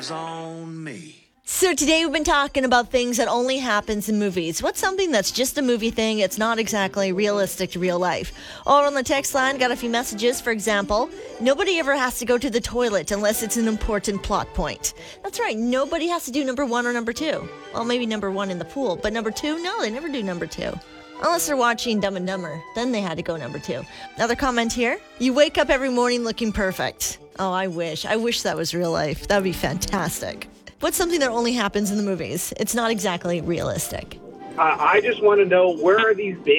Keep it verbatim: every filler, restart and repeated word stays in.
eyes on me. So today we've been talking about things that only happens in movies. What's something that's just a movie thing? It's not exactly realistic to real life. Over on the text line, got a few messages. For example, nobody ever has to go to the toilet unless it's an important plot point. That's right. Nobody has to do number one or number two. Well, maybe number one in the pool, but number two? No, they never do number two. Unless they're watching Dumb and Dumber. Then they had to go number two. Another comment here. You wake up every morning looking perfect. Oh, I wish. I wish that was real life. That would be fantastic. What's something that only happens in the movies? It's not exactly realistic. Uh, I just want to know, where are these